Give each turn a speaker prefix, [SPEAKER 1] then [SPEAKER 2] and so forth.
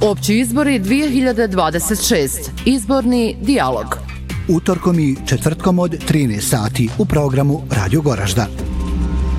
[SPEAKER 1] Opći izbori 2026. Izborni dijalog.
[SPEAKER 2] Utorkom i četvrtkom od 13 sati u programu Radio Goražda.